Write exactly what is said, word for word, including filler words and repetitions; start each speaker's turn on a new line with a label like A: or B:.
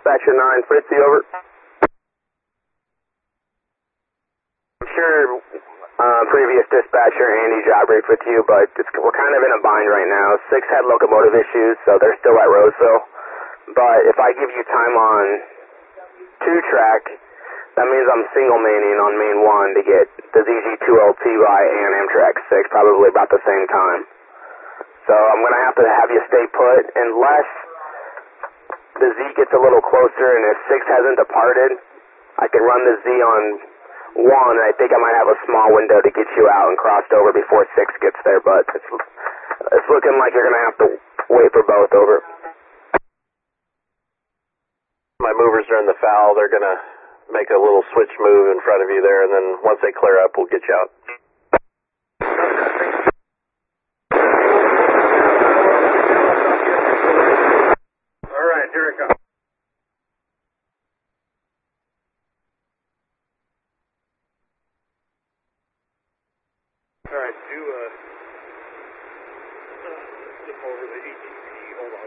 A: Dispatcher nine, Fritzy, over. I'm sure uh, previous dispatcher Andy job briefed with you, but it's, we're kind of in a bind right now. Six had locomotive issues, so they're still at Roseville. But if I give you time on two track, that means I'm single maining on main one to get the Z G two L T Y and Amtrak six probably about the same time. So I'm going to have to have you stay put unless the Z gets a little closer, and if six hasn't departed, I can run the Z on one, and I think I might have a small window to get you out and crossed over before six gets there, but it's, it's looking like you're going to have to wait for both, over.
B: My movers are in the foul. They're going to make a little switch move in front of you there, and then once they clear up, we'll get you out.
C: All right, here it comes. All right, do uh, uh, flip over the A T P. Hold on.